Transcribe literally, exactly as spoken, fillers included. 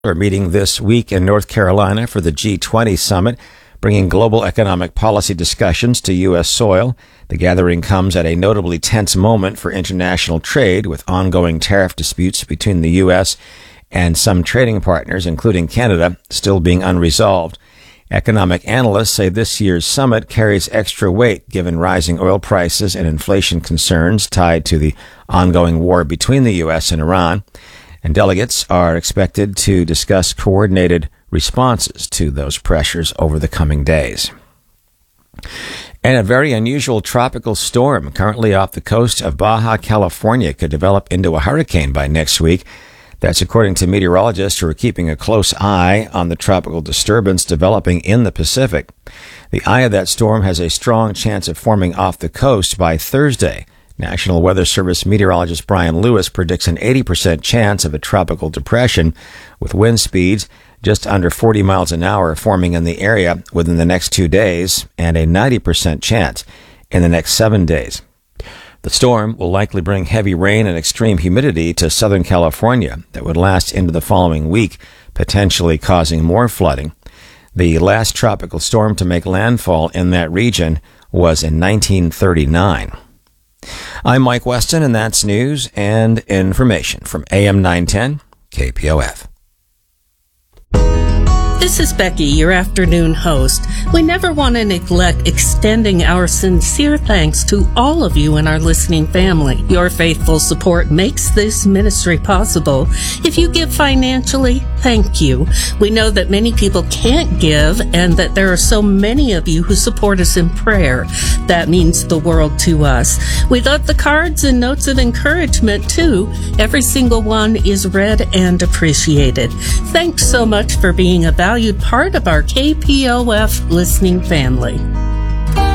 are meeting this week in North Carolina for the G twenty summit, bringing global economic policy discussions to U S soil. The gathering comes at a notably tense moment for international trade, with ongoing tariff disputes between the U S and some trading partners, including Canada, still being unresolved. Economic analysts say this year's summit carries extra weight given rising oil prices and inflation concerns tied to the ongoing war between the U S and Iran. And delegates are expected to discuss coordinated responses to those pressures over the coming days. And a very unusual tropical storm currently off the coast of Baja California could develop into a hurricane by next week. That's according to meteorologists who are keeping a close eye on the tropical disturbance developing in the Pacific. The eye of that storm has a strong chance of forming off the coast by Thursday. National Weather Service meteorologist Brian Lewis predicts an eighty percent chance of a tropical depression, with wind speeds just under forty miles an hour forming in the area within the next two days, and a ninety percent chance in the next seven days. The storm will likely bring heavy rain and extreme humidity to Southern California that would last into the following week, potentially causing more flooding. The last tropical storm to make landfall in that region was in nineteen thirty-nine. I'm Mike Weston, and that's news and information from A M nine ten K P O F. This is Becky, your afternoon host. We never want to neglect extending our sincere thanks to all of you in our listening family. Your faithful support makes this ministry possible. If you give financially, thank you. We know that many people can't give, and that there are so many of you who support us in prayer. That means the world to us. We love the cards and notes of encouragement, too. Every single one is read and appreciated. Thanks so much for being a valued part of our K P O F listening family.